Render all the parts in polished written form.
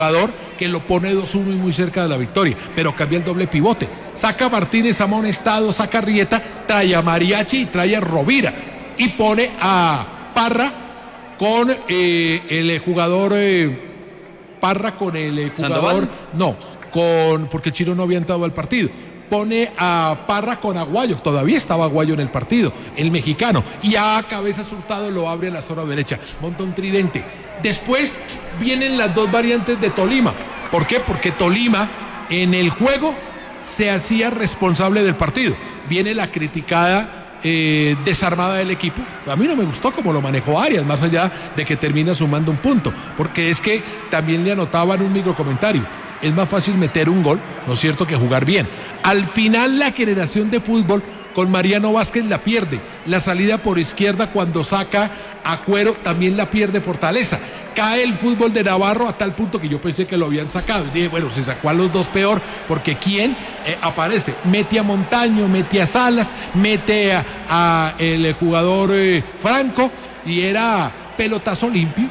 que lo pone 2-1 y muy cerca de la victoria, pero cambia el doble pivote. Saca a Martínez Amonestado, saca a Rieta, trae a Mariachi y trae a Rovira y pone a Parra con el jugador Parra con el jugador porque el Chino no había entrado al partido. Pone a Parra con Aguayo, todavía estaba Aguayo en el partido, el mexicano, y a Cabezas Hurtado lo abre a la zona derecha, monta un tridente. Después vienen las dos variantes de Tolima. ¿Por qué? Porque Tolima en el juego se hacía responsable del partido. Viene la criticada desarmada del equipo. A mí no me gustó cómo lo manejó Arias, más allá de que termina sumando un punto, porque es que también le anotaban un microcomentario. Es más fácil meter un gol, ¿no es cierto?, que jugar bien. Al final la generación de fútbol con Mariano Vázquez la pierde. La salida por izquierda cuando saca a Cuero también la pierde Fortaleza. Cae el fútbol de Navarro a tal punto que yo pensé que lo habían sacado. Y dije, bueno, se sacó a los dos peor, porque ¿quién aparece? Mete a Montaño, mete a Salas, mete a el jugador Franco, y era pelotazo limpio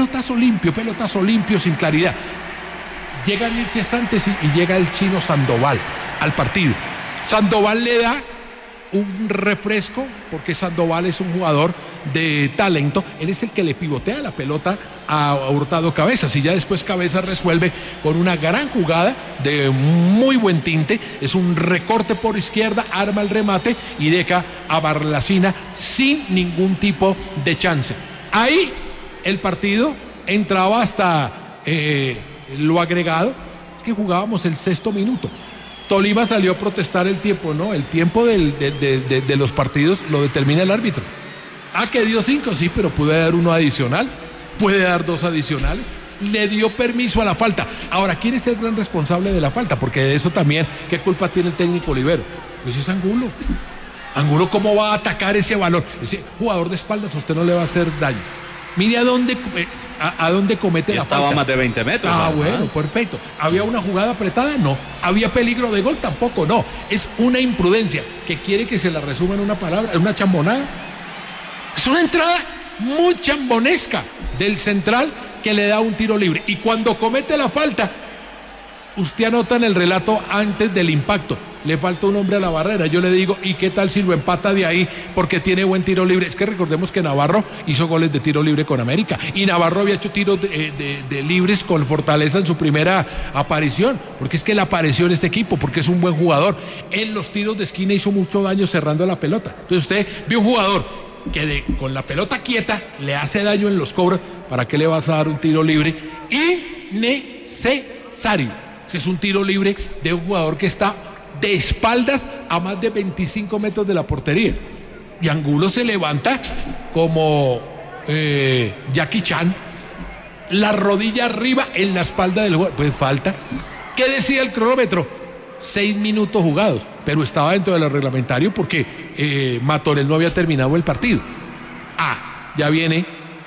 sin claridad. Llega Nietzsche antes y llega el Chino Sandoval al partido. Sandoval le da un refresco, porque Sandoval es un jugador de talento. Él es el que le pivotea la pelota a Hurtado Cabezas, y ya después Cabezas resuelve con una gran jugada de muy buen tinte. Es un recorte por izquierda, arma el remate y deja a Barlacina sin ningún tipo de chance. Ahí el partido entraba hasta lo agregado, es que jugábamos el 6º minuto. Tolima salió a protestar el tiempo, ¿no? El tiempo de los partidos lo determina el árbitro. Que dio 5, sí, pero puede dar uno adicional, puede dar 2 adicionales. Le dio permiso a la falta. Ahora, ¿quién es el gran responsable de la falta? Porque de eso también, ¿qué culpa tiene el técnico Olivero? Pues es Angulo. Angulo, ¿cómo va a atacar ese balón? Ese jugador de espaldas, a usted no le va a hacer daño. Mire a dónde comete la falta. Estaba a más de 20 metros. Bueno, perfecto. ¿Había una jugada apretada? No. ¿Había peligro de gol? Tampoco, no. Es una imprudencia que quiere que se la resuma en una palabra, en una chambonada. Es una entrada muy chambonesca del central que le da un tiro libre. Y cuando comete la falta, usted anota en el relato antes del impacto, le falta un hombre a la barrera. Yo le digo, ¿y qué tal si lo empata de ahí? Porque tiene buen tiro libre. Es que recordemos que Navarro hizo goles de tiro libre con América, y Navarro había hecho tiros de libres con Fortaleza en su primera aparición, porque es que él apareció en este equipo, porque es un buen jugador. En los tiros de esquina hizo mucho daño cerrando la pelota. Entonces usted ve un jugador que con la pelota quieta le hace daño en los cobros. ¿Para qué le vas a dar un tiro libre? Innecesario. Es un tiro libre de un jugador que está de espaldas a más de 25 metros de la portería. Y Angulo se levanta como Jackie Chan, la rodilla arriba en la espalda del jugador. Pues falta. ¿Qué decía el cronómetro? 6 minutos jugados, pero estaba dentro de lo reglamentario porque Matones no había terminado el partido. Ya viene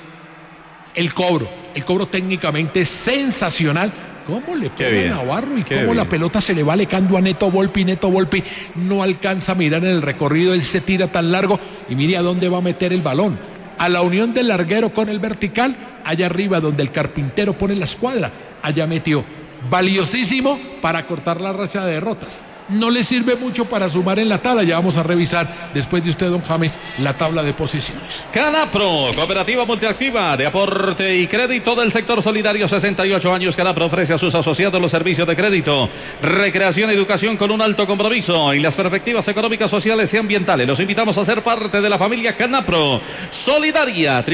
el cobro. El cobro técnicamente sensacional. ¿Cómo le pega a Navarro y cómo la pelota se le va alecando a Neto Volpi? Y Neto Volpi no alcanza a mirar en el recorrido, él se tira tan largo y mire a dónde va a meter el balón. A la unión del larguero con el vertical, allá arriba donde el carpintero pone la escuadra, allá metió. Valiosísimo para cortar la racha de derrotas. No le sirve mucho para sumar en la tabla. Ya vamos a revisar, después de usted, don James, la tabla de posiciones. Canapro, cooperativa multiactiva de aporte y crédito del sector solidario, 68 años. Canapro ofrece a sus asociados los servicios de crédito, recreación y educación con un alto compromiso y las perspectivas económicas, sociales y ambientales. Los invitamos a ser parte de la familia Canapro Solidaria,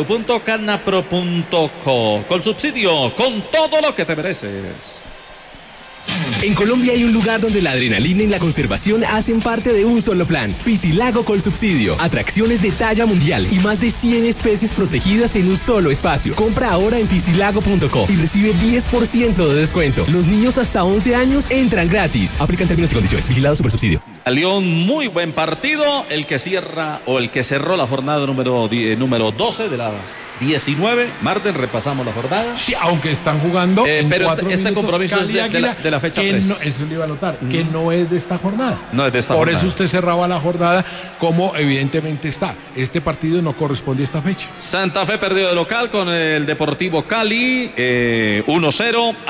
www.canapro.co. Con subsidio, con todo lo que te mereces. En Colombia hay un lugar donde la adrenalina y la conservación hacen parte de un solo plan. Piscilago Colsubsidio. Atracciones de talla mundial y más de 100 especies protegidas en un solo espacio. Compra ahora en piscilago.co y recibe 10% de descuento. Los niños hasta 11 años entran gratis. Aplican términos y condiciones. Vigilado Supersubsidio. Salió un muy buen partido, el que cierra o el que cerró la jornada número 12 de la 19. Marten, repasamos la jornada. Sí, aunque están jugando en pero 4 este minutos compromiso es de la fecha 3. No, eso le iba a notar, que no es de esta jornada. No es de esta Por jornada. eso usted cerraba la jornada como evidentemente está. Este partido no corresponde a esta fecha. Santa Fe perdió de local con el Deportivo Cali 1-0.